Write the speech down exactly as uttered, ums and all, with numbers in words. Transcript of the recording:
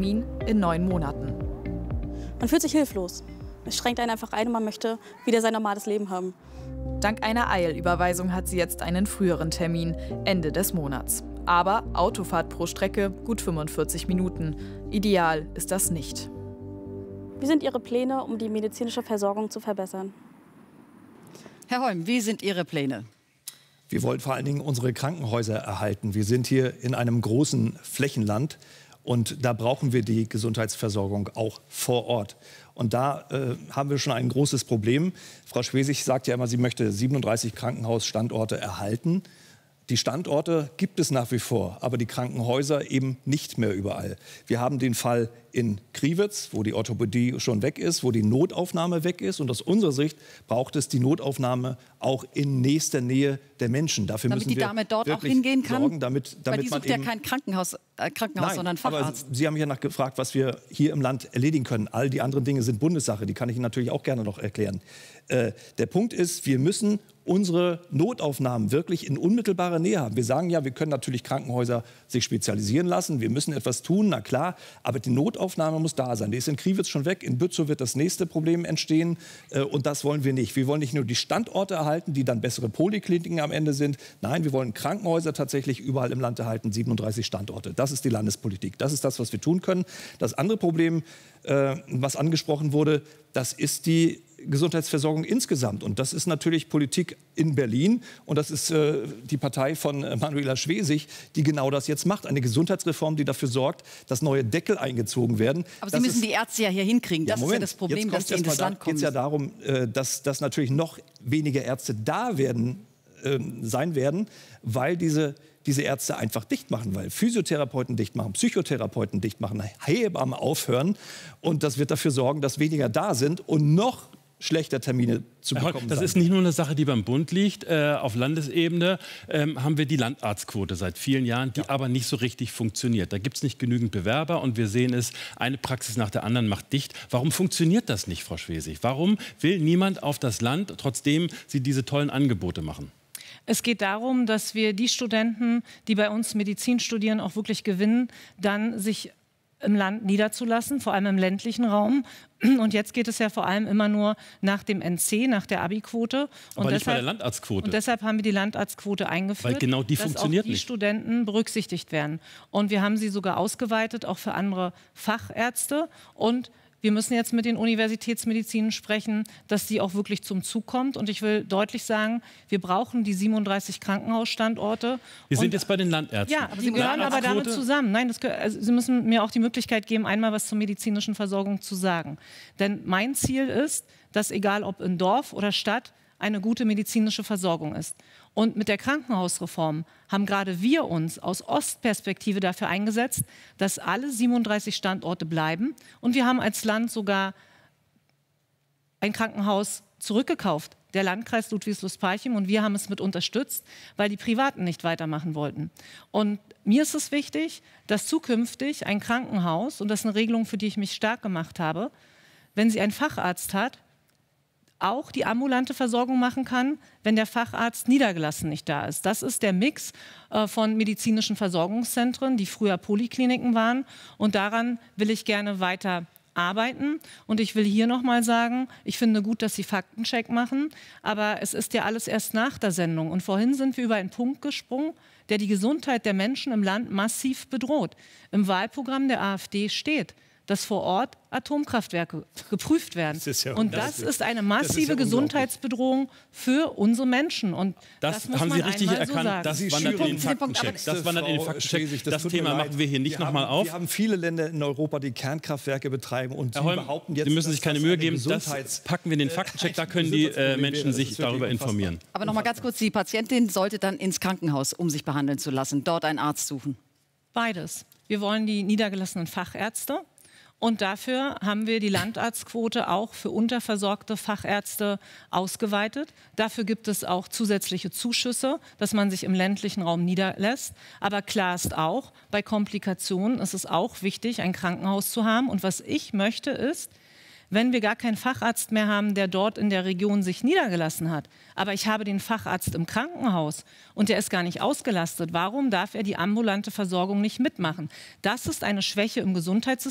Termin in neun Monaten. Man fühlt sich hilflos. Es schränkt einen einfach ein und man möchte wieder sein normales Leben haben. Dank einer Eilüberweisung hat sie jetzt einen früheren Termin, Ende des Monats. Aber Autofahrt pro Strecke gut fünfundvierzig Minuten. Ideal ist das nicht. Wie sind Ihre Pläne, um die medizinische Versorgung zu verbessern? Herr Holm, wie sind Ihre Pläne? Wir wollen vor allen Dingen unsere Krankenhäuser erhalten. Wir sind hier in einem großen Flächenland und da brauchen wir die Gesundheitsversorgung auch vor Ort. Und da äh, haben wir schon ein großes Problem. Frau Schwesig sagt ja immer, sie möchte siebenunddreißig Krankenhausstandorte erhalten. Die Standorte gibt es nach wie vor, aber die Krankenhäuser eben nicht mehr überall. Wir haben den Fall in Kriwitz, wo die Orthopädie schon weg ist, wo die Notaufnahme weg ist. Und aus unserer Sicht braucht es die Notaufnahme auch in nächster Nähe der Menschen. Dafür damit müssen die wir Dame dort auch wirklich hingehen kann? sorgen, damit, damit Weil die man sucht ja eben kein Krankenhaus, äh, Krankenhaus Nein, sondern Facharzt. aber Sie haben ja nachgefragt, was wir hier im Land erledigen können. All die anderen Dinge sind Bundessache, die kann ich Ihnen natürlich auch gerne noch erklären. Äh, der Punkt ist, wir müssen unsere Notaufnahmen wirklich in unmittelbarer Nähe haben. Wir sagen ja, wir können natürlich Krankenhäuser sich spezialisieren lassen, wir müssen etwas tun, na klar, aber die Notaufnahme muss da sein. Die ist in Kriwitz schon weg, in Bützow wird das nächste Problem entstehen äh, und das wollen wir nicht. Wir wollen nicht nur die Standorte erhalten, die dann bessere Polikliniken am Ende sind. Nein, wir wollen Krankenhäuser tatsächlich überall im Land erhalten, siebenunddreißig Standorte. Das ist die Landespolitik, das ist das, was wir tun können. Das andere Problem, äh, was angesprochen wurde, das ist die Gesundheitsversorgung insgesamt. Und das ist natürlich Politik in Berlin. Und das ist äh, die Partei von Manuela Schwesig, die genau das jetzt macht. Eine Gesundheitsreform, die dafür sorgt, dass neue Deckel eingezogen werden. Aber Sie müssen die Ärzte ja hier hinkriegen. Das ja, Moment, ist ja das Problem, dass sie in das Land kommen. Jetzt geht es ja darum, äh, dass, dass natürlich noch weniger Ärzte da werden, äh, sein werden, weil diese diese Ärzte einfach dicht machen, weil Physiotherapeuten dicht machen, Psychotherapeuten dicht machen, Hebammen aufhören. Und das wird dafür sorgen, dass weniger da sind und noch schlechter Termine zu bekommen. Das ist nicht nur eine Sache, die beim Bund liegt. Äh, auf Landesebene ähm, haben wir die Landarztquote seit vielen Jahren, die ja. aber nicht so richtig funktioniert. Da gibt es nicht genügend Bewerber und wir sehen es, eine Praxis nach der anderen macht dicht. Warum funktioniert das nicht, Frau Schwesig? Warum will niemand auf das Land, trotzdem sie diese tollen Angebote machen? Es geht darum, dass wir die Studenten, die bei uns Medizin studieren, auch wirklich gewinnen, dann sich im Land niederzulassen, vor allem im ländlichen Raum. Und jetzt geht es ja vor allem immer nur nach dem N C, nach der Abi-Quote. Aber nicht bei der Landarztquote. Und deshalb haben wir die Landarztquote eingeführt, weil genau die dass funktioniert auch die nicht. Studenten berücksichtigt werden. Und wir haben sie sogar ausgeweitet, auch für andere Fachärzte. Und wir müssen jetzt mit den Universitätsmedizinen sprechen, dass sie auch wirklich zum Zug kommt. Und ich will deutlich sagen, wir brauchen die siebenunddreißig Krankenhausstandorte. Wir sind und, jetzt bei den Landärzten. Ja, aber sie gehören aber damit zusammen. Nein, das, also Sie müssen mir auch die Möglichkeit geben, einmal was zur medizinischen Versorgung zu sagen. Denn mein Ziel ist, dass egal ob in Dorf oder Stadt, eine gute medizinische Versorgung ist. Und mit der Krankenhausreform haben gerade wir uns aus Ostperspektive dafür eingesetzt, dass alle siebenunddreißig Standorte bleiben. Und wir haben als Land sogar ein Krankenhaus zurückgekauft, der Landkreis Ludwigslust-Parchim, und wir haben es mit unterstützt, weil die Privaten nicht weitermachen wollten. Und mir ist es wichtig, dass zukünftig ein Krankenhaus, und das ist eine Regelung, für die ich mich stark gemacht habe, wenn sie einen Facharzt hat, auch die ambulante Versorgung machen kann, wenn der Facharzt niedergelassen nicht da ist. Das ist der Mix äh, von medizinischen Versorgungszentren, die früher Polikliniken waren. Und daran will ich gerne weiter arbeiten. Und ich will hier noch mal sagen, ich finde gut, dass Sie Faktencheck machen, aber es ist ja alles erst nach der Sendung. Und vorhin sind wir über einen Punkt gesprungen, der die Gesundheit der Menschen im Land massiv bedroht. Im Wahlprogramm der AfD steht, dass vor Ort Atomkraftwerke geprüft werden. Das ja, und das, das ist eine massive ja Gesundheitsbedrohung für unsere Menschen. Und das, das muss haben man Sie richtig erkannt. So sagen. Das wandert in den Faktencheck. Das wandert in den Faktencheck. Das Thema machen wir hier nicht nochmal auf. Wir haben viele Länder in Europa, die Kernkraftwerke betreiben und Herr Holm, behaupten jetzt, Sie müssen sich keine Mühe geben. Das packen wir in den Faktencheck. Da können die äh, Menschen sich darüber informieren. Aber noch mal ganz kurz: Die Patientin sollte dann ins Krankenhaus, um sich behandeln zu lassen, dort einen Arzt suchen. Beides. Wir wollen die niedergelassenen Fachärzte. Und dafür haben wir die Landarztquote auch für unterversorgte Fachärzte ausgeweitet. Dafür gibt es auch zusätzliche Zuschüsse, dass man sich im ländlichen Raum niederlässt. Aber klar ist auch, bei Komplikationen ist es auch wichtig, ein Krankenhaus zu haben. Und was ich möchte ist, wenn wir gar keinen Facharzt mehr haben, der dort in der Region sich niedergelassen hat, aber ich habe den Facharzt im Krankenhaus und der ist gar nicht ausgelastet, warum darf er die ambulante Versorgung nicht mitmachen? Das ist eine Schwäche im Gesundheitssystem.